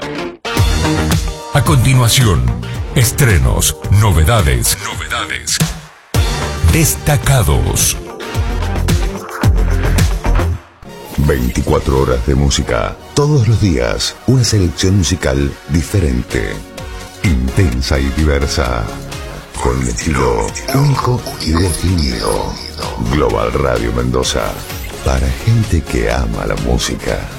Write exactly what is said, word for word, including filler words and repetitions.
A continuación, estrenos, novedades, novedades, destacados. veinticuatro horas de música, todos los días, una selección musical diferente, intensa y diversa, con un estilo único y definido. Global Radio Mendoza, para gente que ama la música.